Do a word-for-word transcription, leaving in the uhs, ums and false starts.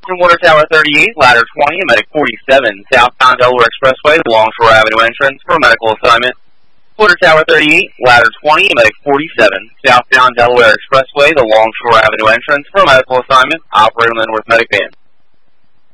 From Water Tower thirty-eight, Ladder twenty, Medic forty-seven, southbound Delaware Expressway, Longshore Avenue entrance for medical assignment. Water Tower thirty-eight, Ladder twenty, Medic forty-seven, southbound Delaware Expressway, the Longshore Avenue entrance for medical assignment. Operator on the North Medic Van.